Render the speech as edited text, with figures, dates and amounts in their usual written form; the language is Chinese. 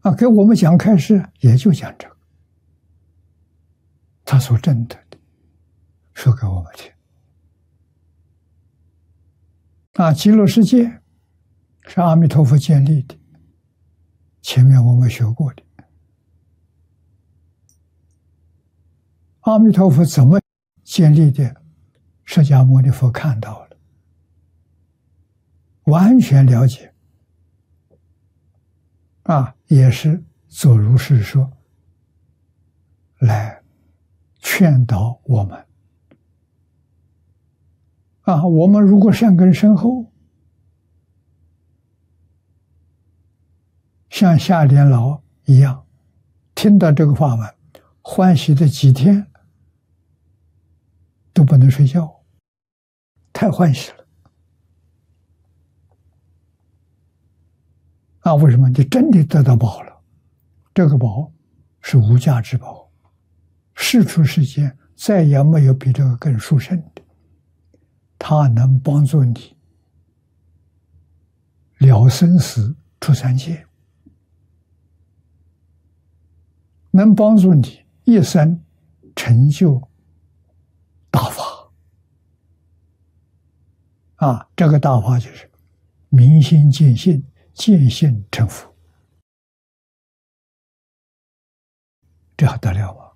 啊，给我们讲开示，也就讲这个，他所证得的，说给我们听。啊，极乐世界是阿弥陀佛建立的，前面我们学过的。阿弥陀佛怎么建立的？释迦牟尼佛看到了，完全了解，啊，也是做如是说，来劝导我们。啊，我们如果善根深厚，像夏莲老一样，听到这个法门，欢喜的几天都不能睡觉，太欢喜了。啊，为什么？你真的得到宝了，这个宝是无价之宝，世出世间再也没有比这个更殊胜的，它能帮助你了生死出三界，能帮助你一生成就大法。啊，这个大法就是明心见性，见性成佛，这还得了吗？